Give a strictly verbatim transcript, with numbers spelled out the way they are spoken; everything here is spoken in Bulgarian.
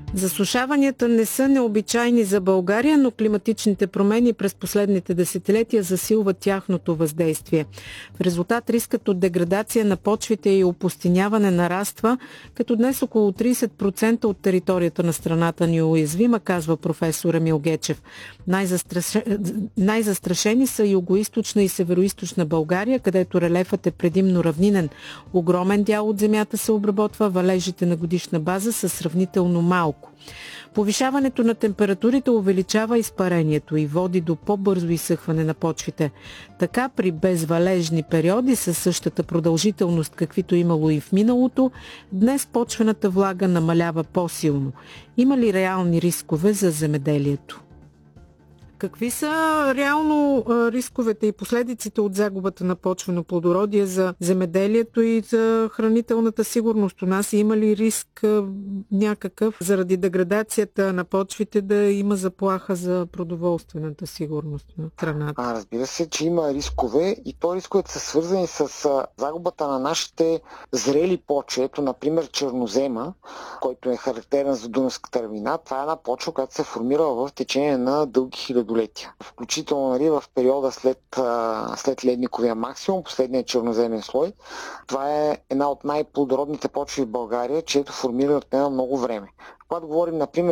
Засушаванията не са необичайни за България, но климатичните промени през последните десетилетия засилват тяхното въздействие. В резултат рискът от деградация на почвите и опустиняване нараства, като днес около трийсет процента от територията на страната ни е уязвима, казва професор Емил Гечев. Най-застрашени са югоизточна и североизточна България, където релефът е предимно равнинен. Огромен дял от земята се обработва, валежите на годишна база са сравнително малко. Повишаването на температурите увеличава изпарението и води до по-бързо изсъхване на почвите. Така при безвалежни периоди със същата продължителност, каквито имало и в миналото, днес почвената влага намалява по-силно. Има ли реални рискове за земеделието? Какви са реално рисковете и последиците от загубата на почвено плодородие за земеделието и за хранителната сигурност у нас? Има ли риск някакъв заради деградацията на почвите да има заплаха за продоволствената сигурност на страната? А, разбира се, че има рискове и то рисковете са свързани с загубата на нашите зрели почви. Ето, например, чернозема, който е характерен за Дунавската равнина. Това е една почва, която се е формирала в течение на дълги хилядолетия. Включително, нали, в периода след, след ледниковия максимум, последния черноземен слой. Това е една от най-плодородните почви в България, чието формиране отнема много време. Когато говорим, например,